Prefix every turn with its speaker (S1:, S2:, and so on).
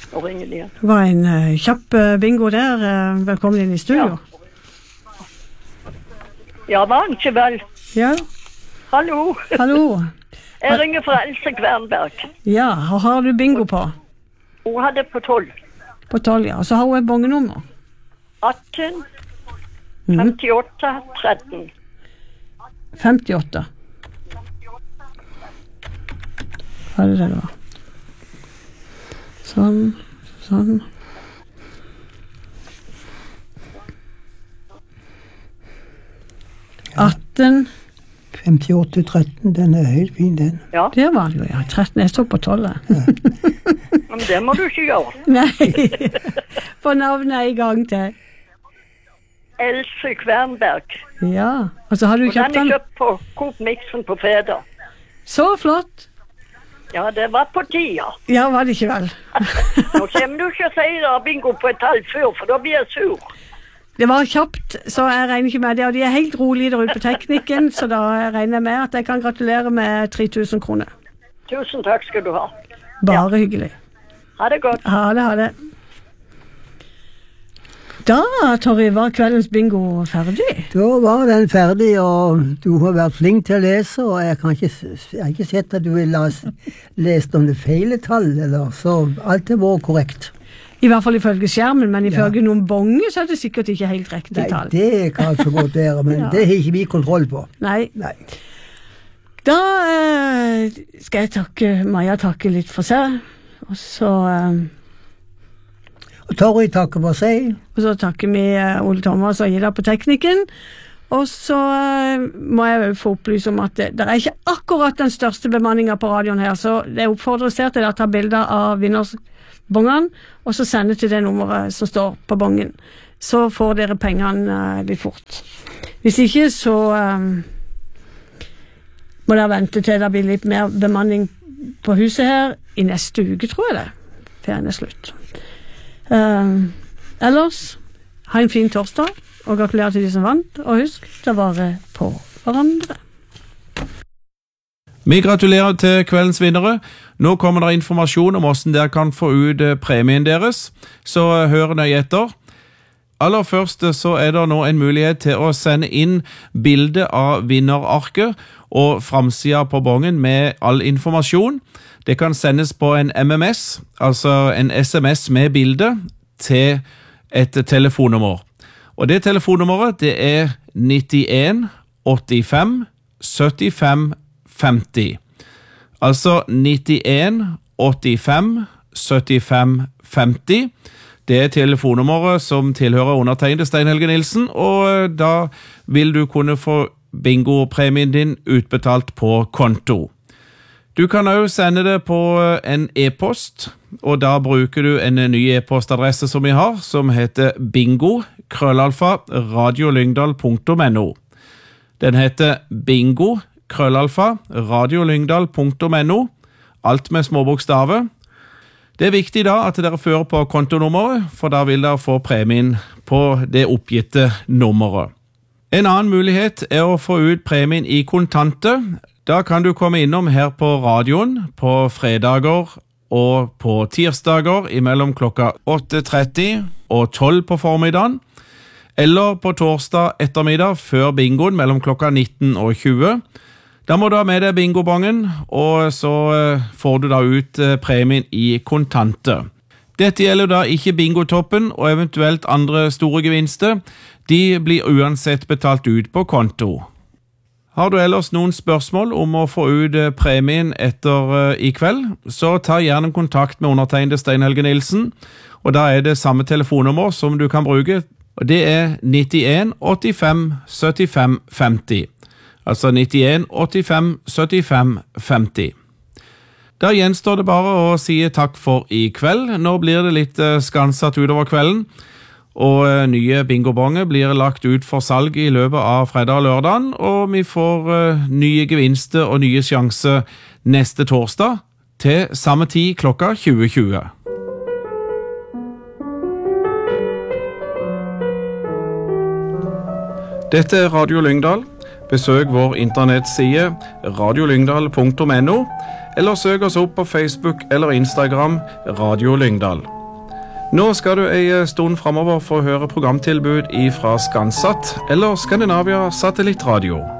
S1: og ringer igjen.
S2: Det var en kjapp bingo der. Velkommen inn i studio.
S1: Ja, var ikke vel.
S2: Ja.
S1: Hallo.
S2: Hallo.
S1: Jeg ringer fra Else Kvernberg.
S2: Ja, og har du bingo på?
S1: Hun hadde på 12.
S2: På 12, ja. Og så har hun et bongenummer.
S1: 18, 58, 13.
S2: 58. Hva er det da? Sånn. 18.
S3: 58, 13, den er helt fin, den.
S1: Ja.
S2: Det var det jo, ja. 13, jeg så på 12.
S1: Men det må du ikke gjøre.
S2: Nei. For navnet en gang til.
S1: Else Kvernberg.
S2: Ja. Og så har du
S1: Og
S2: kjøpt
S1: den
S2: den.
S1: er kjøpt på Coop Mixen på fredag.
S2: Så flott.
S1: Ja, det var på tida.
S2: Ja, var det ikke vel?
S1: Nå kommer du ikke å si det bingo på et halvt før, for da blir jeg sur.
S2: Det var kjapt, så jeg regner ikke med det. Og de er helt rolige der ute på teknikken, så da regner jeg med at jeg kan gratulere med 3000 kroner.
S1: Tusen takk skal du ha.
S2: Bare hyggelig.
S1: Ha det godt.
S2: Ha det. Da, Torry, var kveldens bingo ferdig?
S3: Da var den ferdig, og du har vært flink til å lese, og jeg har ikke sett at du har lest om det feile tall, eller så alt har vært korrekt.
S2: I hvert fall ifølge skjermen, men ifølge noen bonge så er det sikkert ikke helt riktig tall.
S3: Nei, det kan så godt være, men det har ikke vi kontroll på.
S2: Nei. Da skal jeg takke Maja litt for seg, og så...
S3: Og Torry takker for seg.
S2: Og så takker vi Ole Thomas og Ida på teknikken. Og så må jeg jo få opplyse om at det er ikke akkurat den største bemanningen på radioen her, så det oppfordres til å ta bilder av vinnersbongene, og så sende til det nummeret som står på bongen. Så får dere pengene litt fort. Hvis ikke, så må dere vente til det blir litt mer bemanning på huset her i neste uke, tror jeg det. Ferien er slutt. Ellers, ha en fin torsdag, og gratulerer til de som vant, og husk, ta vare på hverandre.
S4: Vi gratulerer til kveldens vinnere. Nå kommer det informasjon om hvordan dere kan få ut premien deres, så hør nøye etter. Aller først så er det nå en mulighet til å sende inn bilde av vinnerarket og framsida på bongen med all informasjon. Det kan sendes på en MMS, altså en SMS med bilde, til et telefonnummer. Og det telefonnummeret, det er 91 85 75 50. Altså 91 85 75 50. Det er telefonnummeret som tilhører undertegnede Stein Helge Nilsen, og da vil du kunne få bingo-premien din utbetalt på konto. Du kan også sende det på en e-post, og da bruker du en ny e-postadresse som vi har, som heter bingo@radiolyngdal.no. Den heter bingo@radiolyngdal.no, alt med små bokstaver. Det er viktig da at dere fører på kontonummeret, for da vil dere få premien på det oppgitte nummeret. En annen mulighet er å få ut premien i kontanter. Da kan du komme innom her på radioen på fredager og på tirsdager imellom klokka 8:30 og 12 på formiddagen, eller på torsdag ettermiddag før bingoen mellom klokka 19 og 20. Da må du ha med deg bingobongen, og så får du da ut premien i kontanter. Dette gjelder da ikke bingotoppen og eventuelt andre store gevinster. De blir uansett betalt ut på konto. Har du ellers noen spørsmål om å få ut premien etter i kveld, så ta gjerne kontakt med undertegnede Stein Helge Nilsen, og da er det samme telefonnummer som du kan bruke, og det er 91 85 75 50. Altså 91 85 75 50. Da gjenstår det bare å si takk for i kveld. Nå blir det litt skansatt utover kvelden, og nye bingobonger blir lagt ut for salg i løpet av fredag og lørdagen, og vi får nye gevinster og nye sjanser neste torsdag til samme tid klokka 20:20. Dette er Radio Lyngdal. Besøk vår internettside radiolyngdal.no, eller søk oss opp på Facebook eller Instagram Radio Lyngdal. Nå skal du en stund fremover få høre programtilbud fra Skansat eller Skandinavia Satellittradio.